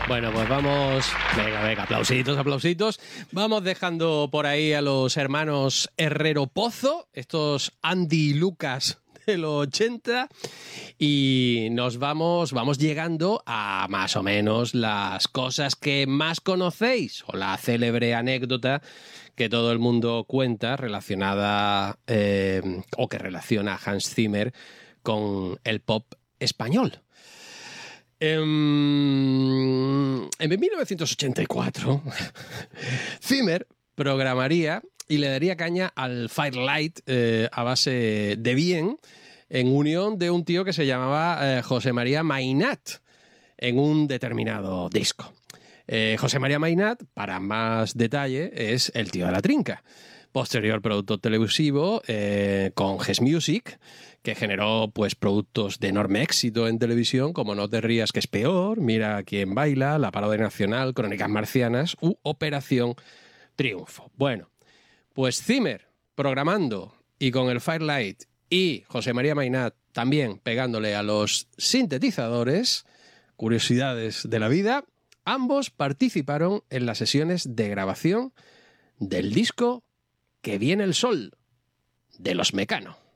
Bueno, pues vamos... Venga, aplausitos. Vamos dejando por ahí a los hermanos Herrero Pozo, estos Andy y Lucas de los 80, y nos vamos llegando a más o menos las cosas que más conocéis, o la célebre anécdota que todo el mundo cuenta relacionada o que relaciona a Hans Zimmer con el pop español. En 1984, Zimmer programaría y le daría caña al Firelight a base de bien, en unión de un tío que se llamaba José María Mainat, en un determinado disco. José María Mainat, para más detalle, es el tío de la trinca. Posterior productor televisivo con Hess Music, que generó pues productos de enorme éxito en televisión como No te rías que es peor, Mira quién baila, La parodia nacional, Crónicas marcianas u Operación Triunfo. Bueno, pues Zimmer programando y con el Firelight y José María Mainat también pegándole a los sintetizadores, curiosidades de la vida, ambos participaron en las sesiones de grabación del disco Que viene el sol, de Los Mecano.